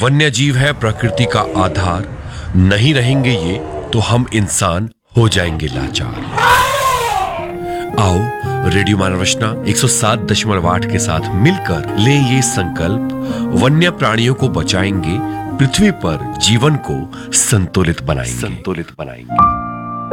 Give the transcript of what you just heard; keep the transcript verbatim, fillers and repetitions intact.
वन्य जीव है प्रकृति का आधार, नहीं रहेंगे ये तो हम इंसान हो जाएंगे लाचार। आओ रेडियो मानव रचना एक सौ सात दशमलव आठ के साथ मिलकर ले ये संकल्प, वन्य प्राणियों को बचाएंगे, पृथ्वी पर जीवन को संतुलित बनाएंगे संतुलित बनाएंगे